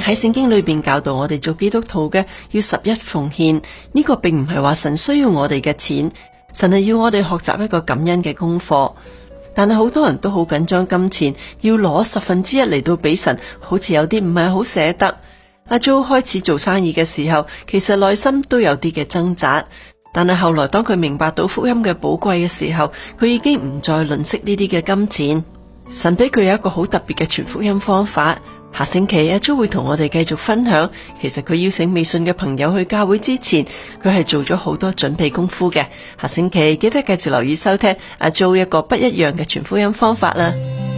喺聖經裏邊教導我哋做基督徒嘅要11奉獻，呢個並唔係話神需要我哋嘅錢，神係要我哋學習一個感恩嘅功課。但係好多人都好緊張金錢，要攞1/10嚟到俾神，好似有啲唔係好捨得。阿 Jo 開始做生意嘅時候，其實內心都有啲嘅掙扎，但係後來當佢明白到福音嘅寶貴嘅時候，佢已經唔再吝嗇呢啲嘅金錢。神俾佢有一個好特別嘅傳福音方法。下星期阿 Jo 會同我哋繼續分享，其實佢邀請未信嘅朋友去教會之前，佢係做咗好多準備功夫嘅。下星期記得繼續留意收聽阿 Jo 一個不一樣嘅傳福音方法啦。